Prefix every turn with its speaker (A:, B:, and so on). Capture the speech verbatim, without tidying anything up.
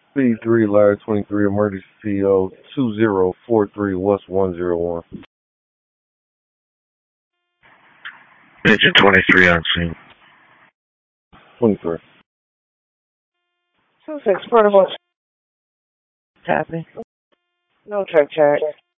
A: C three Ladder twenty-three, emergency C O two zero four three West one zero one.
B: Engine twenty-three on scene.
A: twenty-three.
C: two six portable. Copy. No truck charge.